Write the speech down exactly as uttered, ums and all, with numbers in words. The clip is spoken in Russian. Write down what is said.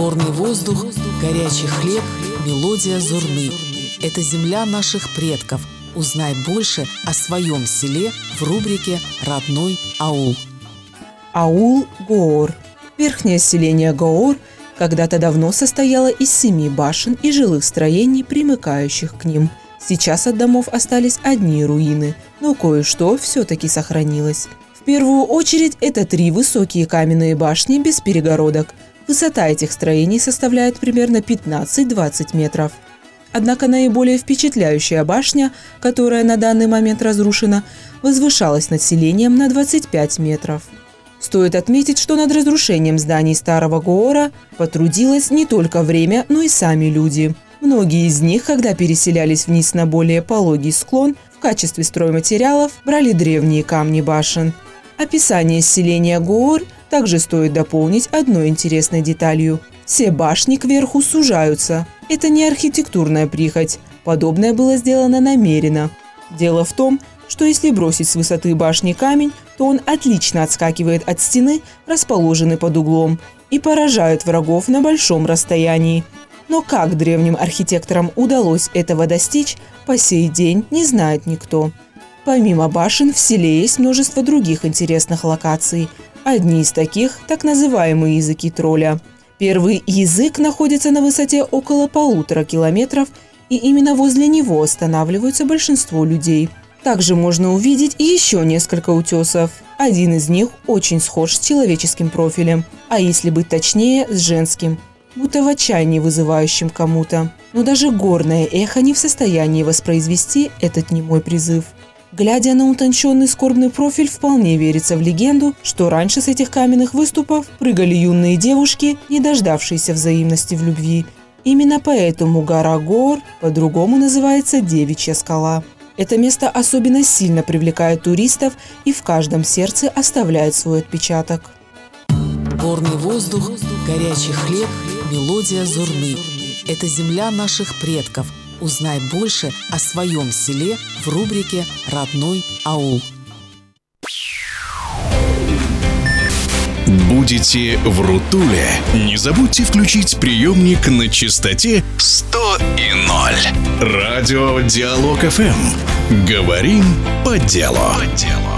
Горный воздух, горячий хлеб, мелодия зурны. Это земля наших предков. Узнай больше о своем селе в рубрике «Родной аул». Аул Гоор. Верхнее селение Гоор когда-то давно состояло из семи башен и жилых строений, примыкающих к ним. Сейчас от домов остались одни руины, но кое-что все-таки сохранилось. В первую очередь это три высокие каменные башни без перегородок. Высота этих строений составляет примерно пятнадцать-двадцать метров. Однако наиболее впечатляющая башня, которая на данный момент разрушена, возвышалась над селением на двадцать пять метров. Стоит отметить, что над разрушением зданий старого Гоора потрудилось не только время, но и сами люди. Многие из них, когда переселялись вниз на более пологий склон, в качестве стройматериалов брали древние камни башен. Описание селения Гоор также стоит дополнить одной интересной деталью. Все башни кверху сужаются. Это не архитектурная прихоть. Подобное было сделано намеренно. Дело в том, что если бросить с высоты башни камень, то он отлично отскакивает от стены, расположенной под углом, и поражает врагов на большом расстоянии. Но как древним архитекторам удалось этого достичь, по сей день не знает никто. Помимо башен в селе есть множество других интересных локаций. Одни из таких – так называемые языки тролля. Первый язык находится на высоте около полутора километров, и именно возле него останавливаются большинство людей. Также можно увидеть еще несколько утесов. Один из них очень схож с человеческим профилем, а если быть точнее, с женским, будто в отчаянии вызывающим кому-то. Но даже горное эхо не в состоянии воспроизвести этот немой призыв. Глядя на утонченный скорбный профиль, вполне верится в легенду, что раньше с этих каменных выступов прыгали юные девушки, не дождавшиеся взаимности в любви. Именно поэтому гора Гоор по-другому называется Девичья скала. Это место особенно сильно привлекает туристов и в каждом сердце оставляет свой отпечаток. Горный воздух, горячий хлеб, мелодия зурны. Это земля наших предков. Узнай больше о своем селе в рубрике «Родной аул». Будете в Рутуле? Не забудьте включить приемник на частоте сто и ноль. Радио Диалог эф эм. Говорим по делу. По делу.